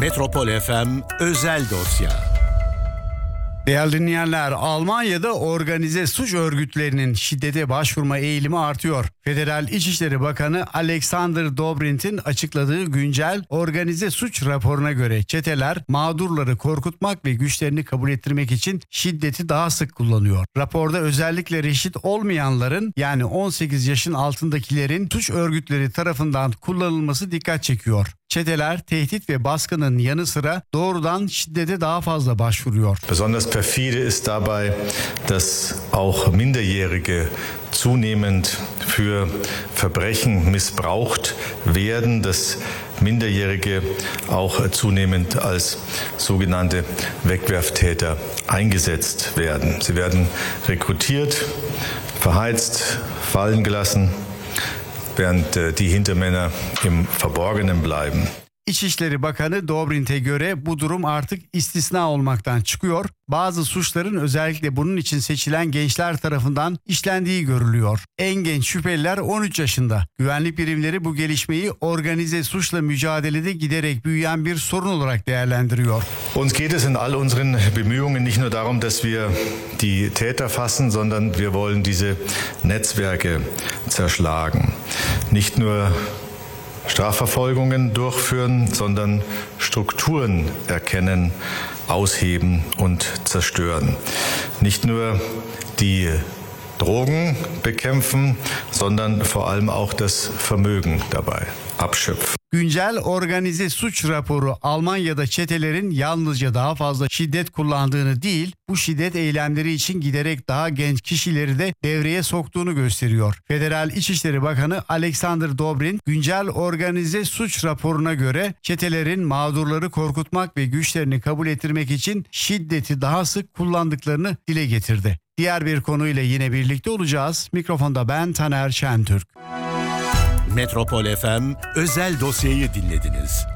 Metropol FM özel dosya. Değerli dinleyenler, Almanya'da organize suç örgütlerinin şiddete başvurma eğilimi artıyor. Federal İçişleri Bakanı Alexander Dobrindt'in açıkladığı güncel organize suç raporuna göre çeteler mağdurları korkutmak ve güçlerini kabul ettirmek için şiddeti daha sık kullanıyor. Raporda özellikle reşit olmayanların, yani 18 yaşın altındakilerin suç örgütleri tarafından kullanılması dikkat çekiyor. Çeteler tehdit ve baskının yanı sıra doğrudan şiddete daha fazla başvuruyor. Besonders perfide ist dabei, dass auch Minderjährige zunehmend für Verbrechen missbraucht werden, dass Minderjährige auch zunehmend als sogenannte Wegwerftäter eingesetzt werden. Sie werden rekrutiert, verheizt, fallen gelassen, während die Hintermänner im Verborgenen bleiben. İçişleri Bakanı Dobrindt'e göre bu durum artık istisna olmaktan çıkıyor. Bazı suçların özellikle bunun için seçilen gençler tarafından işlendiği görülüyor. En genç şüpheliler 13 yaşında. Güvenlik birimleri bu gelişmeyi organize suçla mücadelede giderek büyüyen bir sorun olarak değerlendiriyor. Uns geht es in all unseren Bemühungen nicht nur darum, dass wir die Täter fassen, sondern wir wollen diese Netzwerke zerschlagen. Nicht nur Strafverfolgungen durchführen, sondern Strukturen erkennen, ausheben und zerstören. Nicht nur die Drogen bekämpfen, sondern vor allem auch das Vermögen dabei abschöpfen. Güncel organize suç raporu Almanya'da çetelerin yalnızca daha fazla şiddet kullandığını değil, bu şiddet eylemleri için giderek daha genç kişileri de devreye soktuğunu gösteriyor. Federal İçişleri Bakanı Alexander Dobrindt, güncel organize suç raporuna göre çetelerin mağdurları korkutmak ve güçlerini kabul ettirmek için şiddeti daha sık kullandıklarını dile getirdi. Diğer bir konuyla yine birlikte olacağız. Mikrofonda ben Taner Şentürk. Metropol FM özel dosyayı dinlediniz.